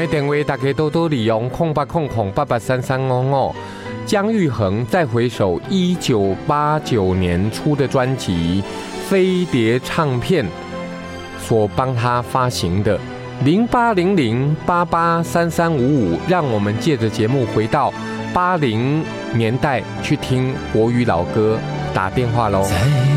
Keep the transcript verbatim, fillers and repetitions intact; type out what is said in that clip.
的电话大家都都利用空八空空八八三三五五。姜育恒再回首一九八九年出的专辑飞碟唱片所帮他发行的零八零零八八三三五五，让我们借着节目回到八零年代去听国语老歌，打电话喽。